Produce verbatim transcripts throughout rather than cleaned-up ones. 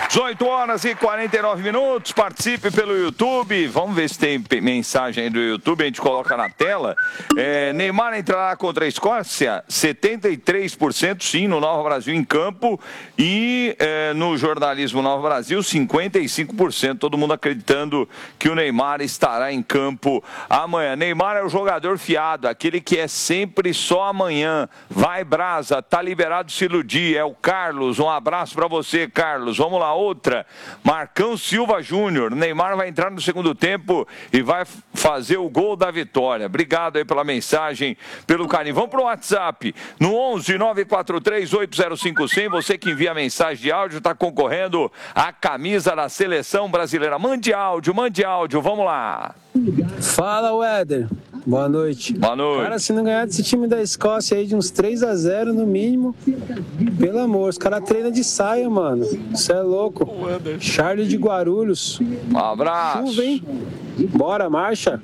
dezoito horas e quarenta e nove minutos, participe pelo YouTube, vamos ver se tem mensagem aí do YouTube, a gente coloca na tela. É, Neymar entrará contra a Escócia, setenta e três por cento sim, no Nova Brasil em campo, e é, no jornalismo Nova Brasil, cinquenta e cinco por cento, todo mundo acreditando que o Neymar estará em campo amanhã. Neymar é o jogador fiado, aquele que é sempre só amanhã. Vai, Brasa, tá liberado se iludir, é o Carlos, um abraço pra você, Carlos. Vamos lá, outra, Marcão Silva Júnior, Neymar vai entrar no segundo tempo e vai fazer o gol da vitória. Obrigado aí pela mensagem, pelo carinho. Vamos pro WhatsApp, no onze nove quatro três oito zero cinco zero zero, você que envia mensagem de áudio está concorrendo à camisa da Seleção Brasileira. Mande áudio, mande áudio, vamos lá. Fala, Weder. Boa noite. Boa noite. Cara, se não ganhar desse time da Escócia aí de uns três a zero no mínimo, pelo amor, os caras treinam de saia, mano. Isso é louco. Charlie de Guarulhos. Um abraço. Chuva, hein? Bora, marcha.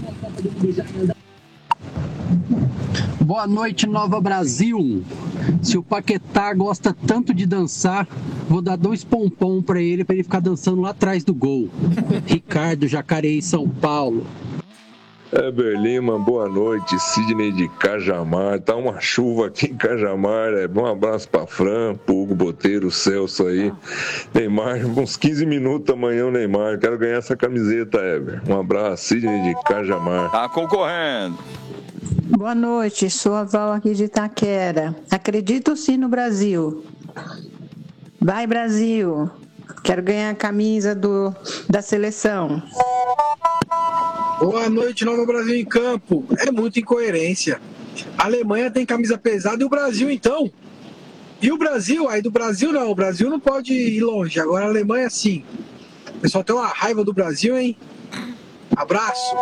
Boa noite, Nova Brasil. Se o Paquetá gosta tanto de dançar, vou dar dois pompom pra ele, pra ele ficar dançando lá atrás do gol. Ricardo, Jacareí, São Paulo. Heber Lima, boa noite. Sidney de Cajamar. Tá uma chuva aqui em Cajamar. É, um abraço pra Fran, pro Hugo Boteiro, Celso aí. Neymar, uns quinze minutos amanhã o Neymar. Quero ganhar essa camiseta, Heber. Um abraço, Sidney de Cajamar. Tá concorrendo. Boa noite, sou a Val aqui de Itaquera. Acredito sim no Brasil. Vai, Brasil. Quero ganhar a camisa do, da seleção. Boa noite, Nova Brasil em campo. É muita incoerência. A Alemanha tem camisa pesada e o Brasil, então? E o Brasil? Aí do Brasil não. O Brasil não pode ir longe. Agora a Alemanha sim. O pessoal tem uma raiva do Brasil, hein? Abraço.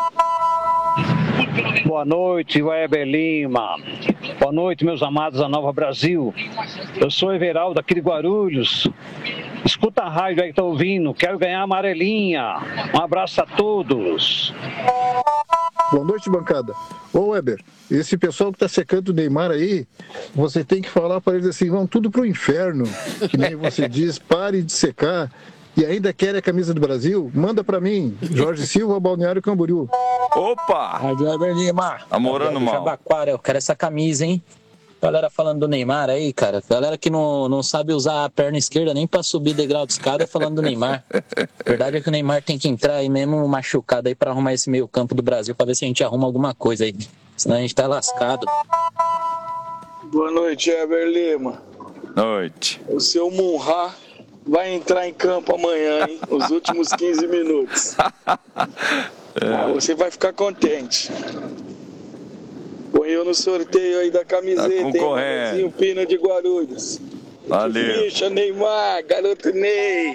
Boa noite, Weber Lima. Boa noite, meus amados da Nova Brasil. Eu sou Everaldo, aqui de Guarulhos. Escuta a rádio aí que tá ouvindo. Quero ganhar a amarelinha. Um abraço a todos. Boa noite, bancada. Ô, Weber, esse pessoal que tá secando o Neymar aí, você tem que falar para eles assim, vão tudo pro inferno. Que nem você diz, pare de secar. E ainda quer a camisa do Brasil? Manda pra mim, Jorge Silva, Balneário Camboriú. Opa! Rádio Weber Lima. Tá morando mal. Jabaquara, eu quero essa camisa, hein? Galera falando do Neymar aí, cara. Galera que não, não sabe usar a perna esquerda nem pra subir degrau de escada falando do Neymar. Verdade é que o Neymar tem que entrar aí mesmo machucado aí pra arrumar esse meio campo do Brasil, pra ver se a gente arruma alguma coisa aí. Senão a gente tá lascado. Boa noite, Weber Lima. Noite. O seu Munha vai entrar em campo amanhã, hein? Os últimos quinze minutos. É. Você vai ficar contente. Põe eu no sorteio aí da camiseta, tá hein? O Pina de Guarulhos. Valeu. Ficha, Neymar, garoto Ney.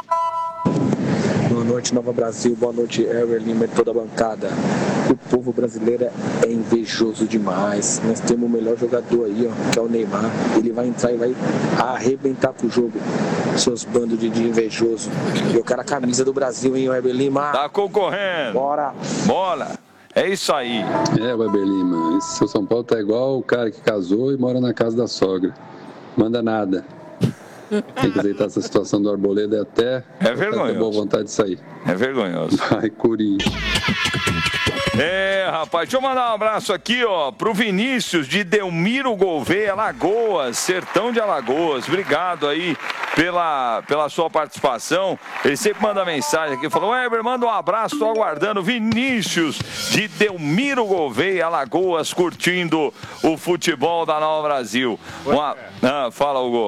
Boa noite, Nova Brasil. Boa noite, Heber Lima e toda a bancada. O povo brasileiro é invejoso demais. Nós temos o melhor jogador aí, ó, que é o Neymar. Ele vai entrar e vai arrebentar com o jogo. Seus bandos de, de invejoso. Eu quero a camisa do Brasil, hein, Heber Lima? Tá concorrendo. Bora. Bola. É isso aí. É, Weber Lima, esse seu São Paulo tá igual o cara que casou e mora na casa da sogra. Manda nada. Tem que aceitar essa situação do Arboleda e até... É vergonhoso. Até boa vontade de sair. É vergonhoso. Vai, Corinthians. É, rapaz, deixa eu mandar um abraço aqui, ó, pro Vinícius de Delmiro Gouveia, Alagoas, Sertão de Alagoas. Obrigado aí pela, pela sua participação. Ele sempre manda mensagem aqui, falou, Weber, manda um abraço, tô aguardando. Vinícius de Delmiro Gouveia, Alagoas, curtindo o futebol da Nova Brasil. Uma... Ah, fala, Hugo.